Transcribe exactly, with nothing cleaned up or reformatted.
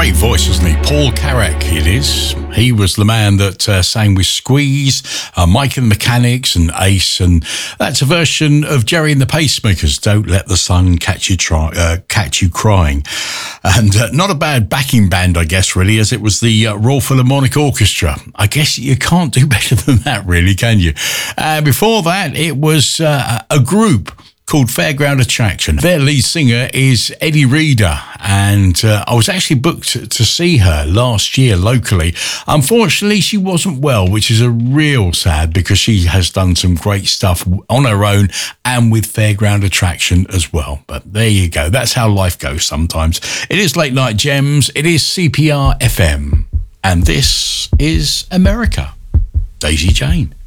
Great voice, isn't he? Paul Carrack, it is. He was the man that uh, sang with Squeeze, uh, Mike and the Mechanics and Ace, and that's a version of Jerry and the Pacemakers, Don't Let the Sun Catch You, try, uh, catch you Crying. And uh, not a bad backing band, I guess, really, as it was the uh, Royal Philharmonic Orchestra. I guess you can't do better than that, really, can you? Uh, before that, it was uh, a group called Fairground Attraction. Their lead singer is Eddie Reader, and uh, I was actually booked to see her last year locally. Unfortunately, she wasn't well, which is a real sad, because she has done some great stuff on her own and with Fairground Attraction as well. But there you go. That's how life goes sometimes. It is Late Night Gems. It is C P R F M. And this is America. Daisy Jane.